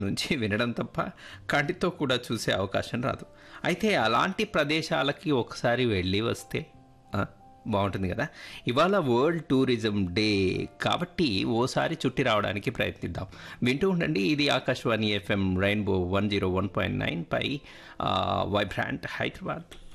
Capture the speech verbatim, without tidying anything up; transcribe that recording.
నుంచి వినడం తప్ప కంటితో కూడా చూసే అవకాశం రాదు. అయితే అలాంటి ప్రదేశాలకి ఒకసారి వెళ్ళి వస్తే ఆ, బాగుంటుంది కదా. ఇవాళ వరల్డ్ టూరిజం డే కాబట్టి ఓసారి చుట్టి రావడానికి ప్రయత్నిద్దాం. వింటూ ఉండండి, ఇది Akashvani FM rainbow one zero one point nine పై వైబ్రాంట్ హైదరాబాద్.